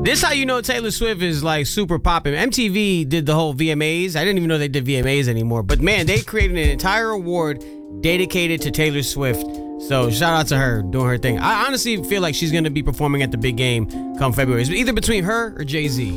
This how you know Taylor Swift is like super popping. MTV did the whole VMAs. I didn't even know they did VMAs anymore. But man, they created an entire award dedicated to Taylor Swift. So shout out to her doing her thing. I honestly feel like she's going to be performing at the big game come February. It's either between her or Jay-Z.